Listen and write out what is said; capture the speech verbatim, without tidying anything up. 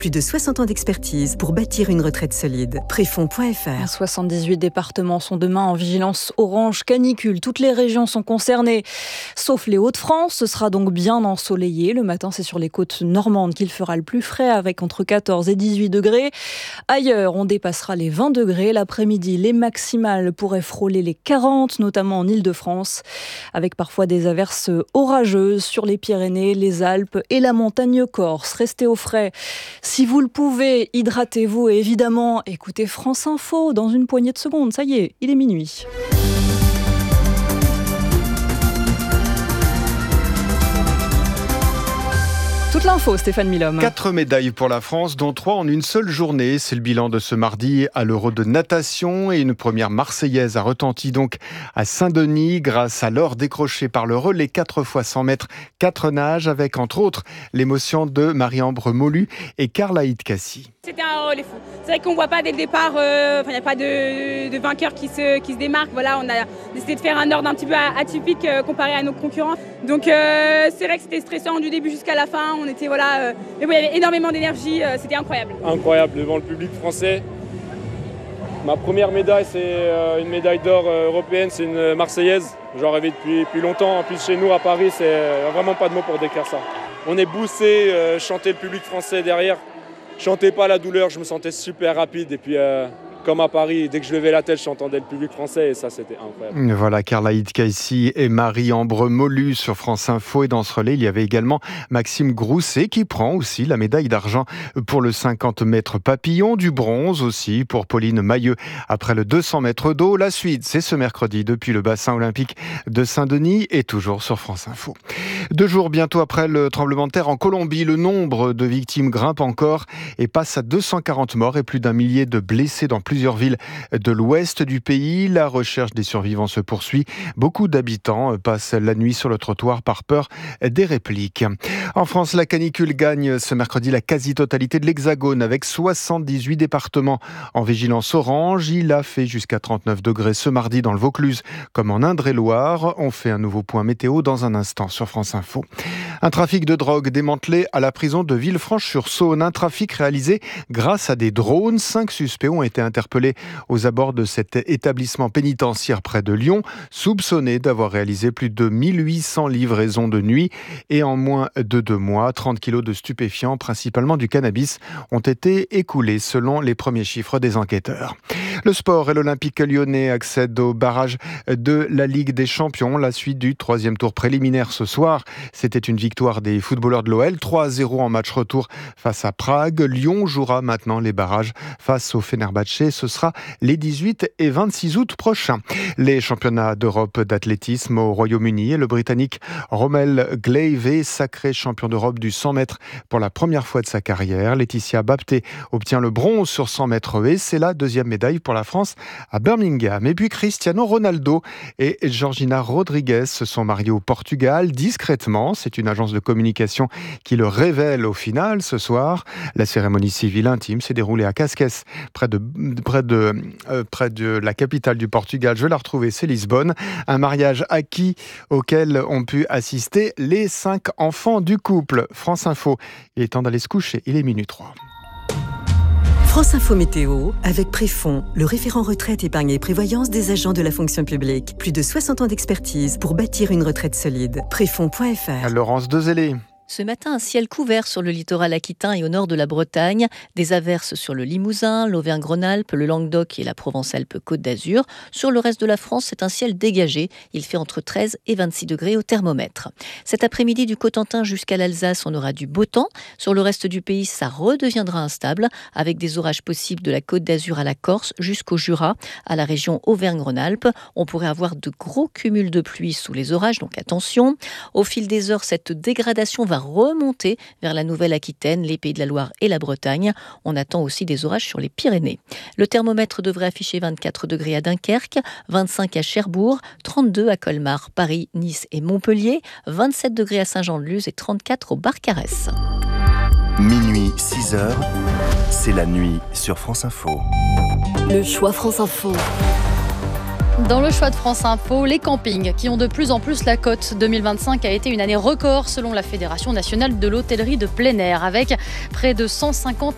Plus de soixante ans d'expertise pour bâtir une retraite solide. Préfonds point f r. soixante-dix-huit départements sont demain en vigilance orange canicule. Toutes les régions sont concernées, sauf les Hauts-de-France. Ce sera donc bien ensoleillé. Le matin, c'est sur les côtes normandes qu'il fera le plus frais, avec entre quatorze et dix-huit degrés. Ailleurs, on dépassera les vingt degrés. L'après-midi, les maximales pourraient frôler les quarante, notamment en Île-de-France, avec parfois des averses orageuses sur les Pyrénées, les Alpes et la montagne corse. Restez au frais. Si vous le pouvez, hydratez-vous et évidemment, écoutez France Info dans une poignée de secondes. Ça y est, il est minuit. Toute l'info, Stéphane Milhomme. Quatre médailles pour la France, dont trois en une seule journée. C'est le bilan de ce mardi à l'Euro de natation. Et une première marseillaise a retenti donc à Saint-Denis grâce à l'or décroché par le relais quatre fois cent mètres, quatre nages, avec entre autres l'émotion de Marie-Ambre Molu et Carla Itkassi. C'était un relais fou. C'est vrai qu'on ne voit pas dès le départ, euh, il n'y a pas de, de vainqueur qui se, qui se démarque. Voilà, on a décidé de faire un ordre un petit peu atypique euh, comparé à nos concurrents. Donc euh, c'est vrai que c'était stressant du début jusqu'à la fin. On était, voilà, euh, mais bon, il y avait énormément d'énergie, euh, c'était incroyable. Incroyable devant le public français. Ma première médaille, c'est euh, une médaille d'or euh, européenne, c'est une Marseillaise. J'en rêvais depuis, depuis longtemps. En plus, chez nous, à Paris, c'est euh, vraiment pas de mots pour décrire ça. On est boosté, euh, chanter le public français derrière. Je chantais pas la douleur, je me sentais super rapide. Et puis, euh, comme à Paris, dès que je levais la tête, j'entendais le public français et ça, c'était incroyable. Voilà, Carla Itkassi et Marie-Ambre Molu sur France Info. Et dans ce relais, il y avait également Maxime Grousset qui prend aussi la médaille d'argent pour le cinquante mètres papillon, du bronze aussi pour Pauline Mailleux après le deux cents mètres d'eau. La suite, c'est ce mercredi depuis le bassin olympique de Saint-Denis et toujours sur France Info. Deux jours bientôt après le tremblement de terre en Colombie, le nombre de victimes grimpe encore et passe à deux cent quarante morts et plus d'un millier de blessés dans plusieurs villes de l'ouest du pays. La recherche des survivants se poursuit. Beaucoup d'habitants passent la nuit sur le trottoir par peur des répliques. En France, la canicule gagne ce mercredi la quasi-totalité de l'Hexagone avec soixante-dix-huit départements en vigilance orange. Il a fait jusqu'à trente-neuf degrés ce mardi dans le Vaucluse comme en Indre-et-Loire. On fait un nouveau point météo dans un instant sur France Info. Un trafic de drogue démantelé à la prison de Villefranche-sur-Saône. Un trafic réalisé grâce à des drones. Cinq suspects ont été interpellés aux abords de cet établissement pénitentiaire près de Lyon, soupçonnés d'avoir réalisé plus de mille huit cents livraisons de nuit. Et en moins de deux mois, trente kilos de stupéfiants, principalement du cannabis, ont été écoulés selon les premiers chiffres des enquêteurs. Le sport et l'Olympique lyonnais accèdent au barrage de la Ligue des Champions. La suite du troisième tour préliminaire ce soir, c'était une victoire des footballeurs de l'O L, trois à zéro en match retour face à Prague. Lyon jouera maintenant les barrages face au Fenerbahçe. Ce sera les dix-huit et vingt-six août prochains. Les championnats d'Europe d'athlétisme au Royaume-Uni et le Britannique Rommel Gleive, sacré champion d'Europe du cent mètres pour la première fois de sa carrière. Laetitia Bapté obtient le bronze sur cent mètres et c'est la deuxième médaille pour la France à Birmingham. Et puis Cristiano Ronaldo et Georgina Rodriguez se sont mariés au Portugal discrètement. C'est une agence de communication qui le révèle au final ce soir. La cérémonie civile intime s'est déroulée à Cascais, près de, près de, euh, près de la capitale du Portugal. Je vais la retrouver, c'est Lisbonne. Un mariage acquis auquel ont pu assister les cinq enfants du couple. France Info, il est temps d'aller se coucher, il est minuit trois. France Info Météo, avec Préfonds, le référent retraite, épargne et prévoyance des agents de la fonction publique. Plus de soixante ans d'expertise pour bâtir une retraite solide. Préfonds point f r. Laurence Dezellé. Ce matin, un ciel couvert sur le littoral aquitain et au nord de la Bretagne. Des averses sur le Limousin, l'Auvergne-Rhône-Alpes, le Languedoc et la Provence-Alpes-Côte d'Azur. Sur le reste de la France, c'est un ciel dégagé. Il fait entre treize et vingt-six degrés au thermomètre. Cet après-midi, du Cotentin jusqu'à l'Alsace, on aura du beau temps. Sur le reste du pays, ça redeviendra instable, avec des orages possibles de la Côte d'Azur à la Corse jusqu'au Jura, à la région Auvergne-Rhône-Alpes. On pourrait avoir de gros cumuls de pluie sous les orages, donc attention. Au fil des heures, cette dégradation va remonter vers la Nouvelle-Aquitaine, les Pays de la Loire et la Bretagne. On attend aussi des orages sur les Pyrénées. Le thermomètre devrait afficher vingt-quatre degrés à Dunkerque, vingt-cinq à Cherbourg, trente-deux à Colmar, Paris, Nice et Montpellier, vingt-sept degrés à Saint-Jean-de-Luz et trente-quatre au Barcarès. Minuit, six heures, c'est la nuit sur France Info. Le choix France Info. Dans le choix de France Info, les campings qui ont de plus en plus la cote. deux mille vingt-cinq a été une année record selon la Fédération nationale de l'hôtellerie de plein air, avec près de cent cinquante